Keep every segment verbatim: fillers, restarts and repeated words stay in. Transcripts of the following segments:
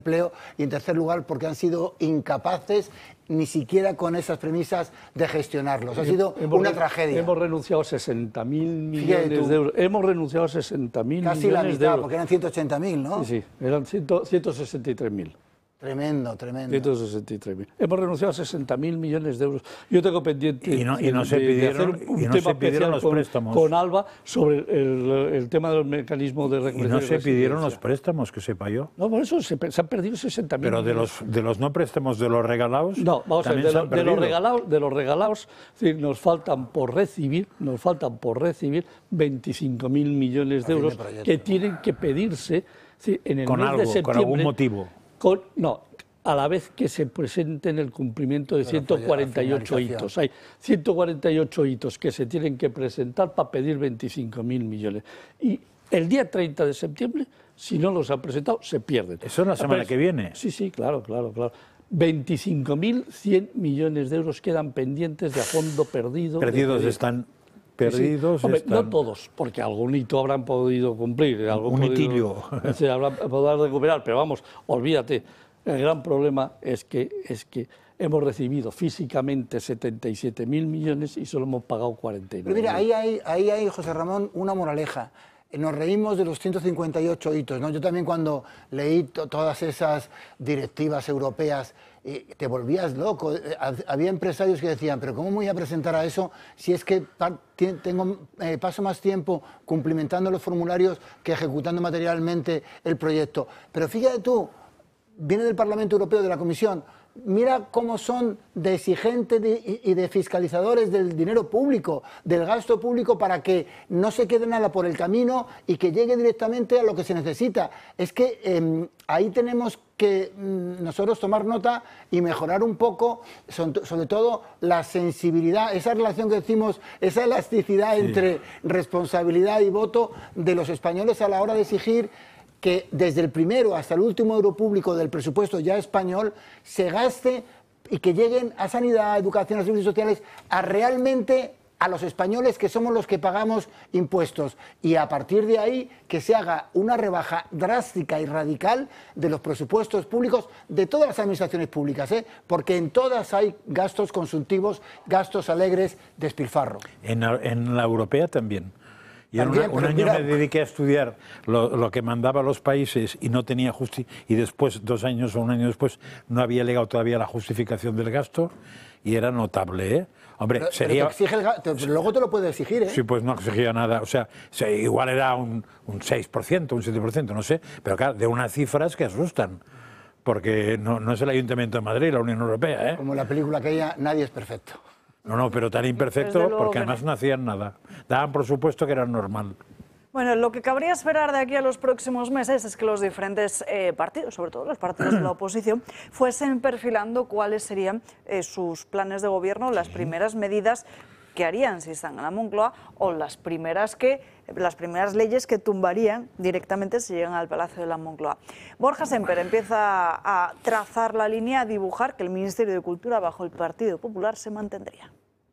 empleo, y en tercer lugar porque han sido incapaces ni siquiera con esas premisas de gestionarlos. Ha sido hemos, una tragedia. Hemos renunciado a sesenta mil millones de euros. Hemos renunciado a sesenta mil millones de euros. Casi la mitad, porque eran ciento ochenta mil, ¿no? Sí, sí, eran ciento sesenta y tres mil. Tremendo, tremendo. ciento sesenta y tres mil. Hemos renunciado a sesenta mil millones de euros. Yo tengo pendiente y no, y no de, se pidieron, de hacer un y no tema se pidieron los con, préstamos. con Alba sobre el, el tema del mecanismo de recuperación. Y no se pidieron los préstamos, que sepa yo. No, por eso se, se han perdido sesenta mil. Pero de los, de los no préstamos, de los regalados. No, vamos a ver, de, lo, de los regalados, de los regalados, sí, nos faltan por recibir, nos faltan por recibir veinticinco mil millones de euros que tienen que pedirse sí, en el con mes algo, de septiembre. Con algún motivo. Con, no. A la vez que se presenten el cumplimiento de ciento cuarenta y ocho hitos. Hay ciento cuarenta y ocho hitos que se tienen que presentar para pedir veinticinco mil millones. Y el día treinta de septiembre, si no los han presentado, se pierden. ¿Eso es la semana que viene? Sí, sí, claro, claro, claro. veinticinco mil cien millones de euros quedan pendientes de a fondo perdido. Perdidos están... Perdidos sí, sí. Hombre, están... no todos, porque algún hito habrán podido cumplir. Algún Un hitillo. Se habrán podido recuperar, pero vamos, olvídate. El gran problema es que, es que hemos recibido físicamente setenta y siete mil millones y solo hemos pagado cuarenta y nueve. Pero mira, ahí hay, ahí hay, José Ramón, una moraleja. Nos reímos de los ciento cincuenta y ocho hitos, ¿no? Yo también cuando leí to todas esas directivas europeas, eh, te volvías loco. Eh, había empresarios que decían, pero ¿cómo me voy a presentar a eso si es que tengo, eh, paso más tiempo cumplimentando los formularios que ejecutando materialmente el proyecto? Pero fíjate tú, viene del Parlamento Europeo, de la Comisión, mira cómo son de exigentes de, y de fiscalizadores del dinero público, del gasto público, para que no se quede nada por el camino y que llegue directamente a lo que se necesita. Es que eh, ahí tenemos que mm, nosotros tomar nota y mejorar un poco, sobre, sobre todo la sensibilidad, esa relación que decimos, esa elasticidad sí. entre responsabilidad y voto de los españoles a la hora de exigir que desde el primero hasta el último euro público del presupuesto ya español se gaste y que lleguen a sanidad, a educación, a servicios sociales, a realmente a los españoles que somos los que pagamos impuestos. Y a partir de ahí que se haga una rebaja drástica y radical de los presupuestos públicos de todas las administraciones públicas, ¿eh? Porque en todas hay gastos consultivos, gastos alegres, despilfarro. En, en la europea también. Y También, un, un año mira, me dediqué a estudiar lo, lo que mandaba a los países y no tenía justi y después, dos años o un año después, no había llegado todavía la justificación del gasto y era notable, ¿eh? Hombre, pero, sería... Pero te exige el gasto, pero luego te lo puede exigir, ¿eh? Sí, pues no exigía nada, o sea, igual era un, un seis por ciento, un siete por ciento, no sé, pero claro, de unas cifras que asustan, porque no, no es el Ayuntamiento de Madrid, la Unión Europea, ¿eh? Como la película aquella, nadie es perfecto. No, no, pero tan imperfecto porque además no hacían nada. Daban por supuesto que era normal. Bueno, lo que cabría esperar de aquí a los próximos meses es que los diferentes eh, partidos, sobre todo los partidos de la oposición, fuesen perfilando cuáles serían eh, sus planes de gobierno, las primeras medidas que harían si están en la Moncloa o las primeras, que, las primeras leyes que tumbarían directamente si llegan al Palacio de la Moncloa. Borja Semper empieza a trazar la línea, a dibujar que el Ministerio de Cultura bajo el Partido Popular se mantendría.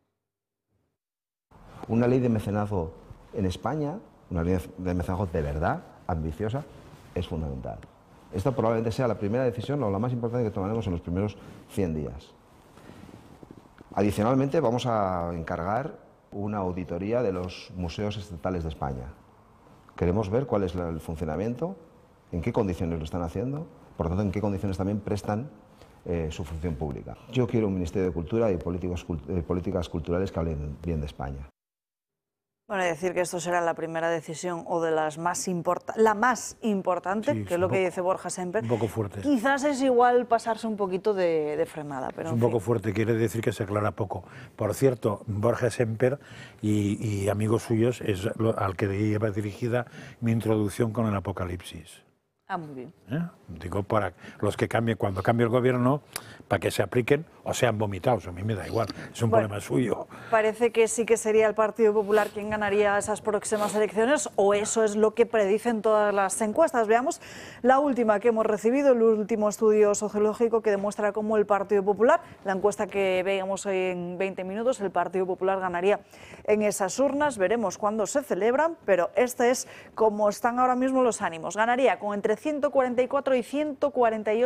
Una ley de mecenazgo en España, una ley de mecenazgo de verdad, ambiciosa, es fundamental. Esta probablemente sea la primera decisión o la más importante que tomaremos en los primeros cien días. Adicionalmente, vamos a encargar una auditoría de los museos estatales de España. Queremos ver cuál es el funcionamiento, en qué condiciones lo están haciendo, por lo tanto, en qué condiciones también prestan eh, su función pública. Yo quiero un Ministerio de Cultura y políticos, eh, políticas culturales que hablen bien de España. Bueno, decir que esto será la primera decisión o de las más importantes, la más importante, sí, que es lo que dice Borja Semper. Un poco fuerte. Quizás es igual pasarse un poquito de, de frenada. Pero es un poco fuerte, quiere decir que se aclara poco. Por cierto, Borja Semper y, y amigos suyos es lo, al que lleva dirigida mi introducción con el Apocalipsis. Ah, muy bien. ¿Eh? Digo, para los que cambien, cuando cambie el gobierno, para que se apliquen o sean vomitados, a mí me da igual, es un bueno, problema suyo. Parece que sí que sería el Partido Popular quien ganaría esas próximas elecciones, o eso es lo que predicen todas las encuestas. Veamos la última que hemos recibido, el último estudio sociológico que demuestra cómo el Partido Popular, la encuesta que veíamos hoy en veinte minutos, el Partido Popular ganaría en esas urnas, veremos cuándo se celebran, pero este es como están ahora mismo los ánimos, ganaría con entre ciento cuarenta y cuatro y ciento cuarenta y ocho